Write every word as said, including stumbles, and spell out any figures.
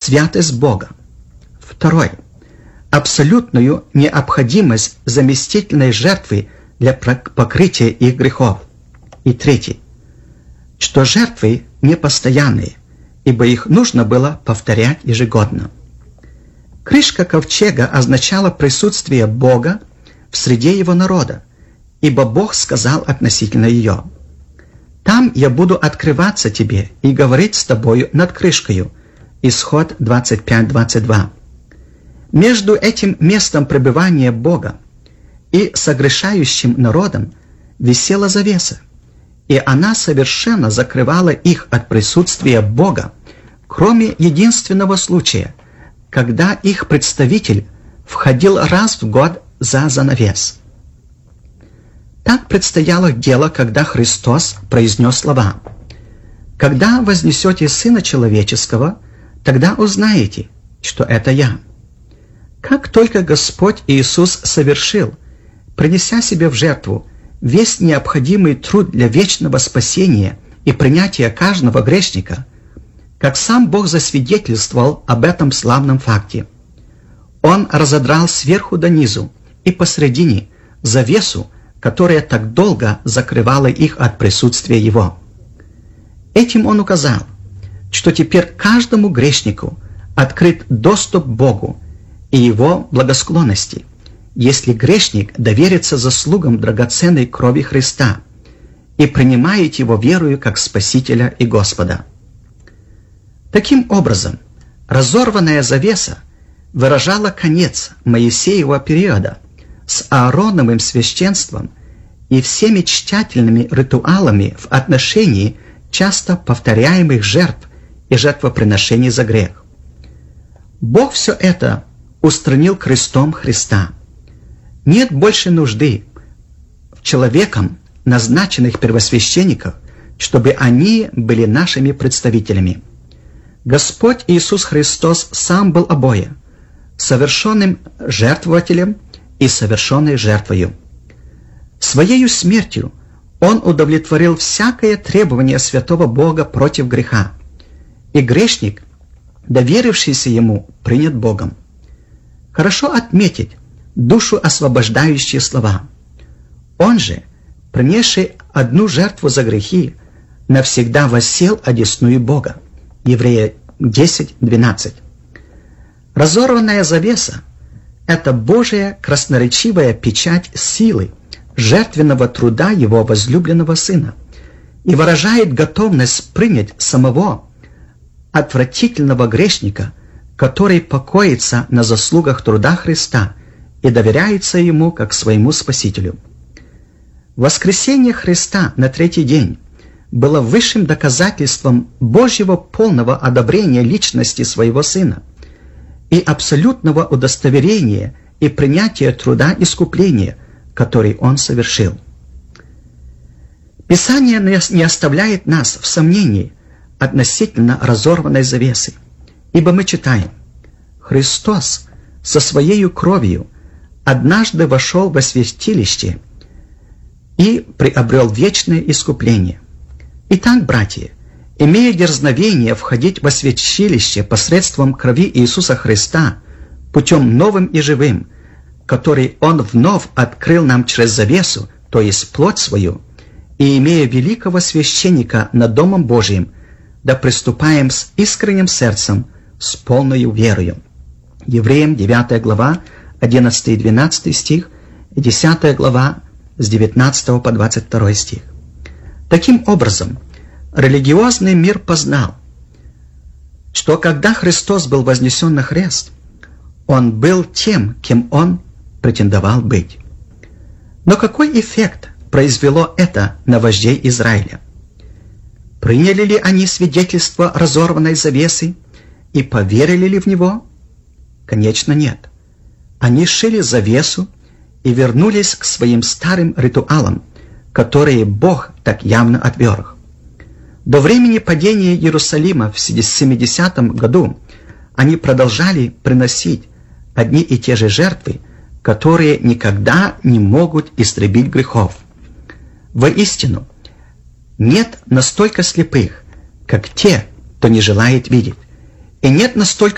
святость Бога. Второй. Абсолютную необходимость заместительной жертвы для покрытия их грехов. И третий. Что жертвы непостоянные, ибо их нужно было повторять ежегодно. Крышка ковчега означала присутствие Бога в среде его народа, ибо Бог сказал относительно ее: «Там я буду открываться тебе и говорить с тобою над крышкою». Исход двадцать пять двадцать два. Между этим местом пребывания Бога и согрешающим народом висела завеса, и она совершенно закрывала их от присутствия Бога, кроме единственного случая, когда их представитель входил раз в год за занавес. Так предстояло дело, когда Христос произнес слова: «Когда вознесете Сына Человеческого, тогда узнаете, что это Я». Как только Господь Иисус совершил, принеся себе в жертву весь необходимый труд для вечного спасения и принятия каждого грешника, как сам Бог засвидетельствовал об этом славном факте, Он разодрал сверху донизу и посредине завесу, которая так долго закрывала их от присутствия Его. Этим Он указал, что теперь каждому грешнику открыт доступ к Богу и Его благосклонности, если грешник доверится заслугам драгоценной крови Христа и принимает Его верою как Спасителя и Господа. Таким образом, разорванная завеса выражала конец Моисеева периода с Аароновым священством и всеми тщательными ритуалами в отношении часто повторяемых жертв и жертвоприношений за грех. Бог все это устранил крестом Христа. Нет больше нужды в человеком назначенных первосвященников, чтобы они были нашими представителями. Господь Иисус Христос сам был обои, совершенным жертвователем и совершенной жертвою. Своею смертью Он удовлетворил всякое требование святого Бога против греха, и грешник, доверившийся Ему, принят Богом. Хорошо отметить душу освобождающие слова. Он же, принесший одну жертву за грехи, навсегда воссел одесную Бога. Еврея десять двенадцать. Разорванная завеса – это Божия красноречивая печать силы, жертвенного труда Его возлюбленного Сына, и выражает готовность принять самого отвратительного грешника, который покоится на заслугах труда Христа и доверяется Ему как своему Спасителю. Воскресение Христа на третий день было высшим доказательством Божьего полного одобрения личности Своего Сына и абсолютного удостоверения и принятия труда искупления, который Он совершил. Писание не оставляет нас в сомнении относительно разорванной завесы, ибо мы читаем: «Христос со Своею кровью однажды вошел во святилище и приобрел вечное искупление». Итак, братья, имея дерзновение входить во святилище посредством крови Иисуса Христа, путем новым и живым, который Он вновь открыл нам через завесу, то есть плоть свою, и имея великого священника над Домом Божиим, да приступаем с искренним сердцем, с полною верою. Евреям девятая глава, одиннадцатый и двенадцатый стих, и десятая глава, с девятнадцатого по двадцать второй стих. Таким образом, религиозный мир познал, что когда Христос был вознесен на крест, Он был тем, кем Он претендовал быть. Но какой эффект произвело это на вождей Израиля? Приняли ли они свидетельство разорванной завесы и поверили ли в него? Конечно, нет. Они сшили завесу и вернулись к своим старым ритуалам, которые Бог так явно отверг. До времени падения Иерусалима в семидесятом году они продолжали приносить одни и те же жертвы, которые никогда не могут истребить грехов. Воистину, нет настолько слепых, как те, кто не желает видеть, и нет настолько